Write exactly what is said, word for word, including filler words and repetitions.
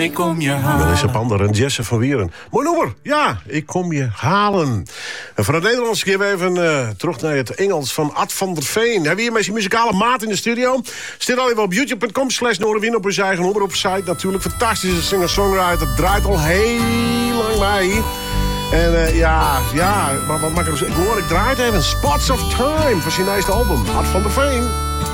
ik kom je halen. Melissa Pander en Jesse van Wieren. Mooi nummer, ja, ik kom je halen. En voor het Nederlands keer we even uh, terug naar het Engels van Ad van der Veen. Hebben we hier met zijn muzikale maat in de studio. Stil al even op youtube punt com slash Noorderwind op uw eigen omroepsite. Natuurlijk, fantastische singer-songwriter. Draait al heel lang bij. En uh, ja, ja, maar wat makkelijk. Ik hoor, ik draai het even. Spots of Time van zijn nieuwste album. Ad van der Veen.